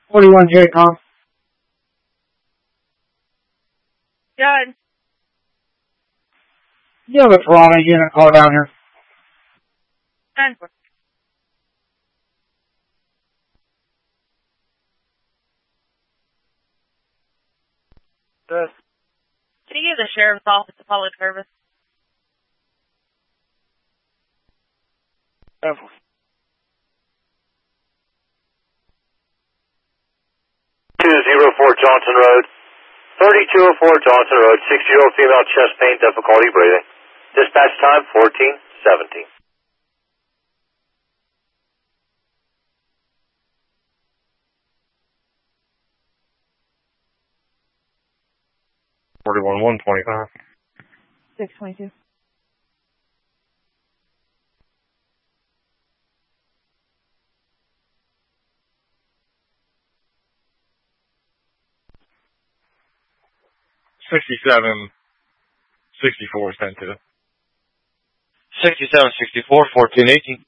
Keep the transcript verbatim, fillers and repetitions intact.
forty-one J Com. Good. You have a Toronto unit call down here. ten. Good. Can you give the sheriff's office a public service? Definitely. two oh four Johnson Road. thirty-two oh four Johnson Road, six-year-old female chest pain, difficulty breathing. Dispatch time fourteen seventeen. forty-one one twenty-five. six twenty-two. sixty-seven sixty-four sent to. sixty-seven sixty-four, fourteen eighteen.